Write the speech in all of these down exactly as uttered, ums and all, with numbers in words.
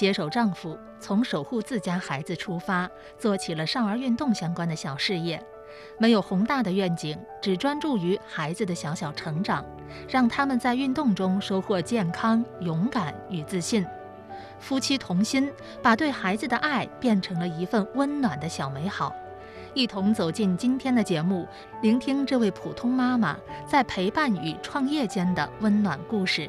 携手丈夫，从守护自家孩子出发，做起了少儿运动相关的小事业。没有宏大的愿景，只专注于孩子的小小成长，让他们在运动中收获健康、勇敢与自信。夫妻同心，把对孩子的爱变成了一份温暖的小美好。一同走进今天的节目，聆听这位普通妈妈在陪伴与创业间的温暖故事。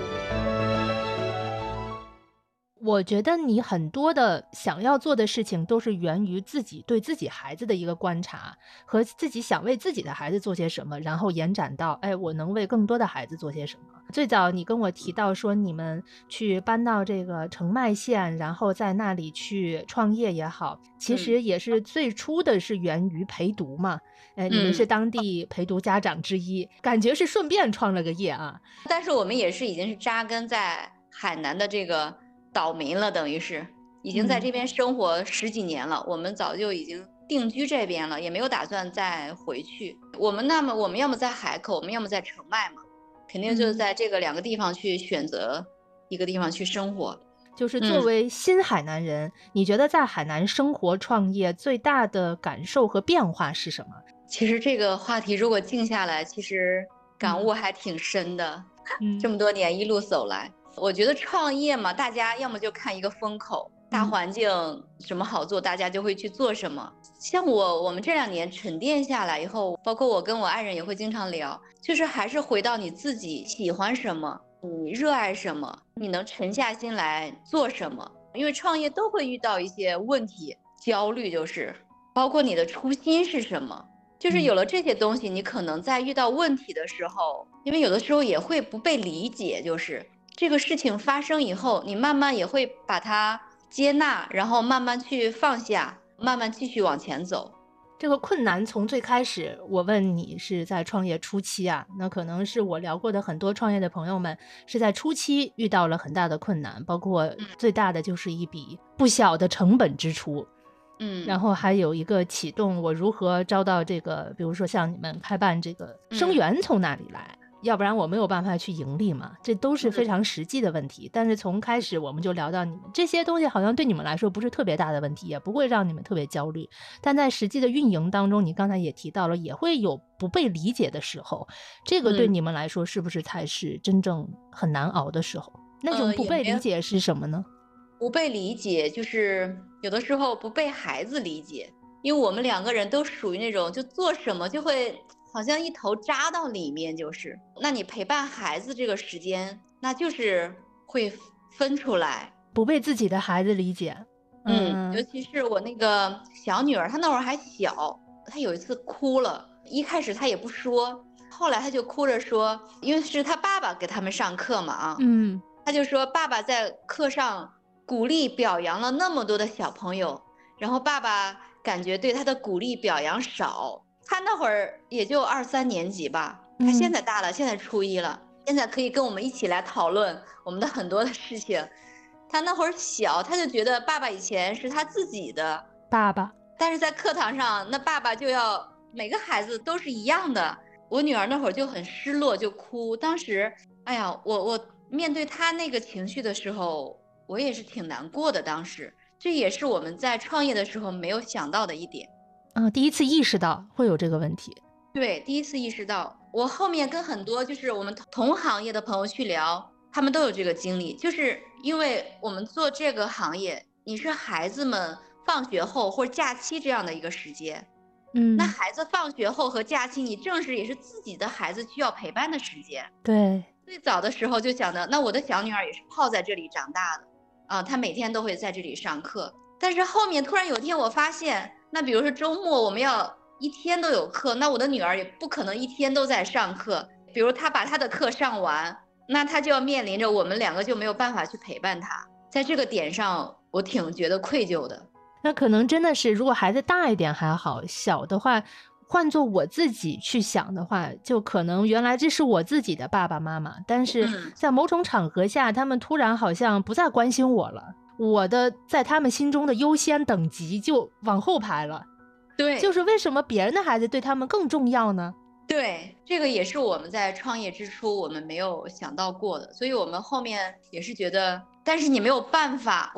我觉得你很多的想要做的事情都是源于自己对自己孩子的一个观察，和自己想为自己的孩子做些什么，然后延展到哎，我能为更多的孩子做些什么。最早你跟我提到说你们去搬到这个澄迈县，然后在那里去创业也好，其实也是最初的是源于陪读嘛。哎，你们是当地陪读家长之一，嗯、感觉是顺便创了个业啊。 但是我们也是已经是扎根在海南的这个岛民了，等于是已经在这边生活十几年了、嗯、我们早就已经定居这边了，也没有打算再回去。我们那么我们要么在海口，我们要么在澄迈嘛，肯定就是在这个两个地方去选择一个地方去生活、嗯、 就是作为新海南人、嗯、你觉得在海南生活创业最大的感受和变化是什么？ 其实这个话题如果静下来，其实感悟还挺深的、嗯、这么多年一路走来，我觉得创业嘛，大家要么就看一个风口，大环境什么好做，大家就会去做什么。像我我们这两年沉淀下来以后，包括我跟我爱人也会经常聊，就是还是回到你自己喜欢什么，你热爱什么，你能沉下心来做什么。因为创业都会遇到一些问题，焦虑就是包括你的初心是什么，就是有了这些东西，你可能在遇到问题的时候，因为有的时候也会不被理解，就是这个事情发生以后，你慢慢也会把它接纳，然后慢慢去放下，慢慢继续往前走。 这个困难从最开始我问你是在创业初期啊，那可能是我聊过的很多创业的朋友们是在初期遇到了很大的困难，包括最大的就是一笔不小的成本支出，嗯，然后还有一个启动我如何招到这个，比如说像你们开办这个生源从哪里来、嗯、要不然我没有办法去盈利嘛，这都是非常实际的问题、嗯、但是从开始我们就聊到你们这些东西好像对你们来说不是特别大的问题，也不会让你们特别焦虑，但在实际的运营当中，你刚才也提到了也会有不被理解的时候，这个对你们来说是不是才是真正很难熬的时候、嗯、那种不被理解是什么呢？ 不被理解就是有的时候不被孩子理解，因为我们两个人都属于那种就做什么就会好像一头扎到里面，就是那你陪伴孩子这个时间那就是会分出来， 不被自己的孩子理解。 嗯, 嗯尤其是我那个小女儿，她那会儿还小，她有一次哭了，一开始她也不说，后来她就哭着说，因为是她爸爸给他们上课嘛啊，嗯，她就说爸爸在课上鼓励表扬了那么多的小朋友，然后爸爸感觉对他的鼓励表扬少，他那会儿也就二三年级吧，他现在大了、嗯、现在初一了，现在可以跟我们一起来讨论我们的很多的事情。他那会儿小，他就觉得爸爸以前是他自己的爸爸， 但是在课堂上那爸爸就要每个孩子都是一样的，我女儿那会儿就很失落就哭，当时哎呀我我面对他那个情绪的时候我也是挺难过的，当时这也是我们在创业的时候没有想到的一点啊，第一次意识到会有这个问题。 对，第一次意识到。我后面跟很多就是我们同行业的朋友去聊，他们都有这个经历，就是因为我们做这个行业，你是孩子们放学后或者假期这样的一个时间，嗯，那孩子放学后和假期，你正是也是自己的孩子需要陪伴的时间。 对， 最早的时候就想的，那我的小女儿也是泡在这里长大的啊，她每天都会在这里上课。但是后面突然有一天我发现，那比如说周末我们要一天都有课，那我的女儿也不可能一天都在上课，比如她把她的课上完，那她就要面临着我们两个就没有办法去陪伴她，在这个点上我挺觉得愧疚的。 那可能真的是如果孩子大一点还好，小的话换做我自己去想的话，就可能原来这是我自己的爸爸妈妈，但是在某种场合下、嗯、他们突然好像不再关心我了，我的在他们心中的优先等级就往后排了。 对， 就是为什么别人的孩子对他们更重要呢？ 对，这个也是我们在创业之初我们没有想到过的，所以我们后面也是觉得，但是你没有办法